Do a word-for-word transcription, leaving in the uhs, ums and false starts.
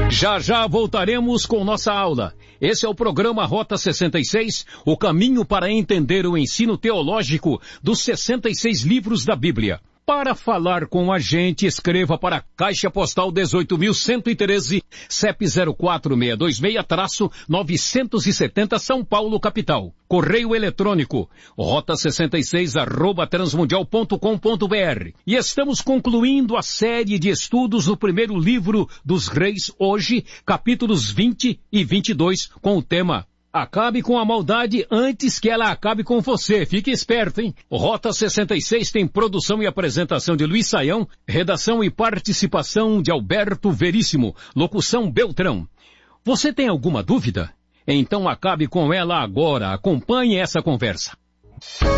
Já já voltaremos com nossa aula. Esse é o programa Rota sessenta e seis, o caminho para entender o ensino teológico dos sessenta e seis livros da Bíblia. Para falar com a gente, escreva para a Caixa Postal dezoito mil cento e treze, C E P zero quatro seis dois seis, novecentos e setenta, São Paulo, capital. Correio eletrônico, rota sessenta e seis, arroba transmundial ponto com ponto br. E estamos concluindo a série de estudos no primeiro livro dos Reis, hoje, capítulos vinte e vinte e dois, com o tema Acabe com a maldade antes que ela acabe com você. Fique esperto, hein? Rota sessenta e seis tem produção e apresentação de Luiz Saião, redação e participação de Alberto Veríssimo, locução Beltrão. Você tem alguma dúvida? Então acabe com ela agora. Acompanhe essa conversa.